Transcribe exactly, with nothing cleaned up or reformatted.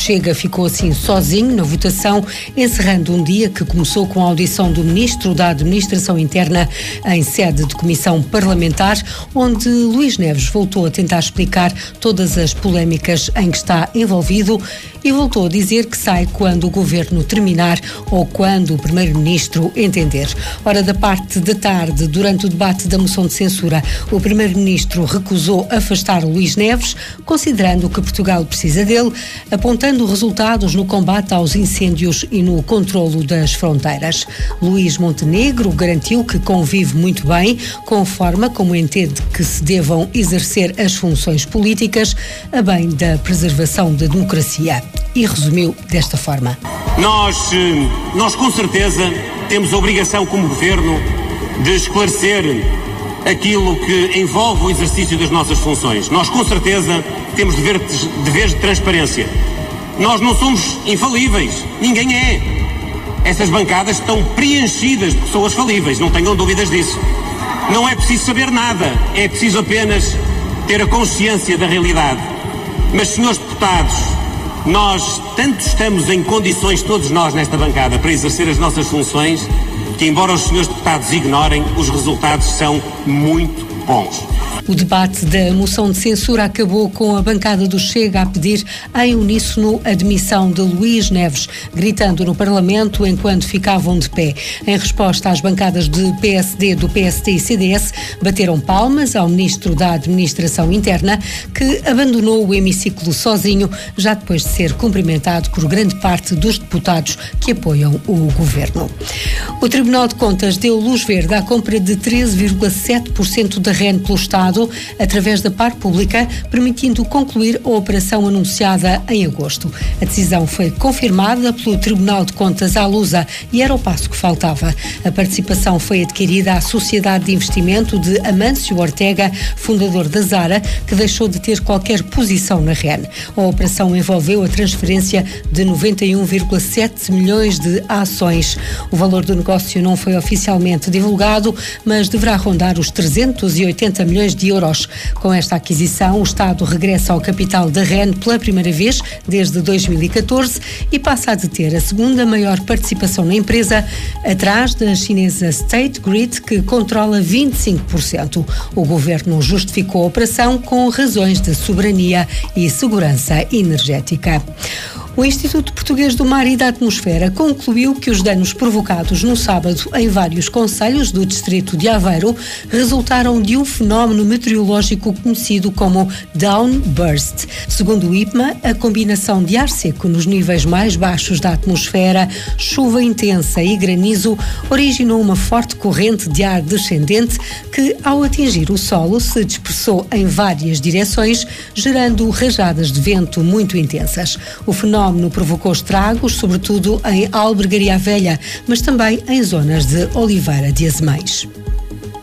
Chega ficou assim sozinho na votação, encerrando um dia que começou com a audição do Ministro da Administração Interna em sede de comissão parlamentar, onde Luís Neves voltou a tentar explicar todas as polémicas em que está envolvido e voltou a dizer que sai quando o governo terminar ou quando o primeiro-ministro entender. Ora, da parte da tarde, durante o debate da moção de censura, o primeiro-ministro recusou afastar Luís Neves, considerando que Portugal precisa dele, apontando resultados no combate aos incêndios e no controlo das fronteiras. Luís Montenegro garantiu que convive muito bem com a forma como entende que se devam exercer as funções políticas a bem da preservação da democracia. E resumiu desta forma. Nós, nós com certeza temos a obrigação como governo de esclarecer aquilo que envolve o exercício das nossas funções. Nós com certeza temos dever, deveres de transparência. Nós não somos infalíveis, ninguém é. Essas bancadas estão preenchidas de pessoas falíveis, não tenham dúvidas disso. Não é preciso saber nada, é preciso apenas ter a consciência da realidade. Mas, senhores deputados, nós tanto estamos em condições, todos nós nesta bancada, para exercer as nossas funções, que embora os senhores deputados ignorem, os resultados são muito bons. O debate da moção de censura acabou com a bancada do Chega a pedir em uníssono a demissão de Luís Neves, gritando no Parlamento enquanto ficavam de pé. Em resposta, às bancadas de P S D, do P S D e C D S bateram palmas ao Ministro da Administração Interna, que abandonou o hemiciclo sozinho, já depois de ser cumprimentado por grande parte dos deputados que apoiam o governo. O Tribunal de Contas deu luz verde à compra de treze vírgula sete por cento da R E N pelo Estado, através da par pública, permitindo concluir a operação anunciada em agosto. A decisão foi confirmada pelo Tribunal de Contas à Lusa e era o passo que faltava. A participação foi adquirida à Sociedade de Investimento de Amâncio Ortega, fundador da Zara, que deixou de ter qualquer posição na R E N. A operação envolveu a transferência de noventa e um vírgula sete milhões de ações. O valor do negócio não foi oficialmente divulgado, mas deverá rondar os trezentos e oitenta milhões de euros. Com esta aquisição, o Estado regressa ao capital da R E N pela primeira vez desde dois mil e catorze e passa a deter a segunda maior participação na empresa, atrás da chinesa State Grid, que controla vinte e cinco por cento. O governo justificou a operação com razões de soberania e segurança energética. O Instituto Português do Mar e da Atmosfera concluiu que os danos provocados no sábado em vários concelhos do distrito de Aveiro resultaram de um fenómeno meteorológico conhecido como downburst. Segundo o I P M A, a combinação de ar seco nos níveis mais baixos da atmosfera, chuva intensa e granizo originou uma forte corrente de ar descendente que, ao atingir o solo, se dispersou em várias direções, gerando rajadas de vento muito intensas. O fenómeno O fenómeno provocou estragos, sobretudo em Albergaria Velha, mas também em zonas de Oliveira de Azeméis.